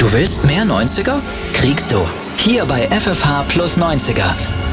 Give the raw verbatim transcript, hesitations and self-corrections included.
Du willst mehr neunziger? Kriegst du. Hier bei F F H plus neunziger.